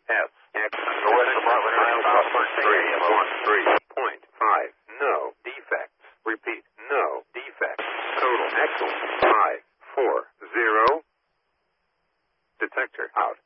S. X. About 3.5. No defects. Repeat. No defects. Total. Excellent. 540. Detector out.